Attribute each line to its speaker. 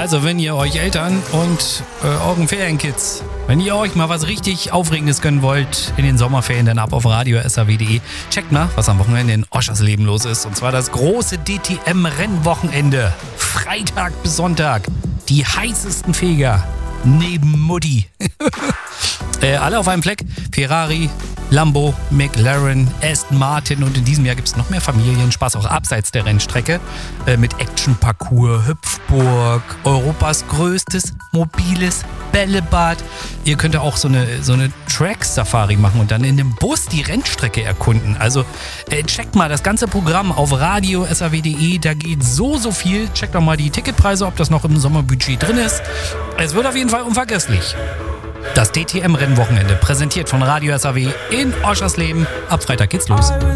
Speaker 1: Also wenn ihr euch Eltern und euren Ferienkids, wenn ihr euch mal was richtig Aufregendes gönnen wollt in den Sommerferien, dann ab auf Radio SAW.de. Checkt mal, was am Wochenende in Oschersleben los ist. Und zwar das große DTM-Rennwochenende. Freitag bis Sonntag. Die heißesten Feger neben Mutti. Alle auf einem Fleck. Ferrari, Lambo, McLaren, Aston Martin und in diesem Jahr gibt es noch mehr Familienspaß, auch abseits der Rennstrecke, mit Action-Parcours, Hüpfburg, Europas größtes mobiles Bällebad. Ihr könnt auch so eine Track-Safari machen und dann in einem Bus die Rennstrecke erkunden. Also checkt mal das ganze Programm auf Radio SAW.de, da geht so viel. Checkt doch mal die Ticketpreise, ob das noch im Sommerbudget drin ist. Es wird auf jeden Fall unvergesslich. Das DTM-Rennwochenende, präsentiert von Radio SAW in Oschersleben. Ab Freitag geht's los.